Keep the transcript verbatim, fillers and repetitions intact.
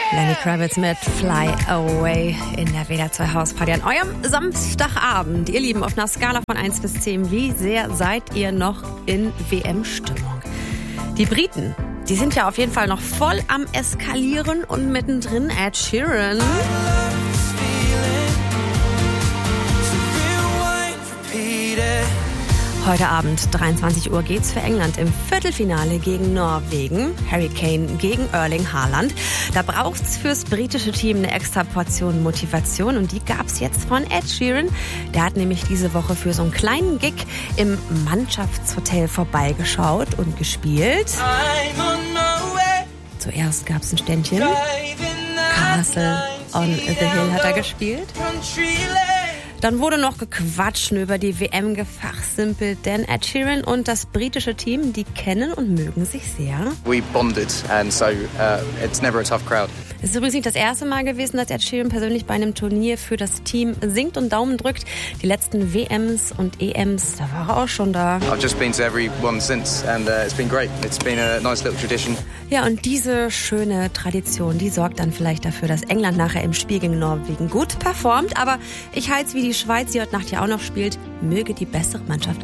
Lenny Kravitz mit Fly Away in der W D R zwei Hausparty an eurem Samstagabend. Ihr Lieben, auf einer Skala von eins bis zehn, wie sehr seid ihr noch in W M-Stimmung? Die Briten, die sind ja auf jeden Fall noch voll am Eskalieren und mittendrin Ed Sheeran. Heute Abend, dreiundzwanzig Uhr, geht's für England im Viertelfinale gegen Norwegen. Harry Kane gegen Erling Haaland. Da braucht's fürs britische Team eine extra Portion Motivation und die gab's jetzt von Ed Sheeran. Der hat nämlich diese Woche für so einen kleinen Gig im Mannschaftshotel vorbeigeschaut und gespielt. Zuerst gab's ein Ständchen. Castle on the Hill hat er gespielt. Dann wurde noch gequatscht, über die W M gefachsimpelt, denn Ed Sheeran und das britische Team, die kennen und mögen sich sehr. We bonded and so uh, it's never a tough crowd. Es ist übrigens nicht das erste Mal gewesen, dass Ed Sheeran persönlich bei einem Turnier für das Team singt und Daumen drückt. Die letzten W Ms und E Ms, da war er auch schon da. I've just been to every one since and uh, it's been great. It's been a nice little tradition. Ja, und diese schöne Tradition, die sorgt dann vielleicht dafür, dass England nachher im Spiel gegen Norwegen gut performt. Aber ich halte es wie die Schweiz, die heute Nacht ja auch noch spielt, möge die bessere Mannschaft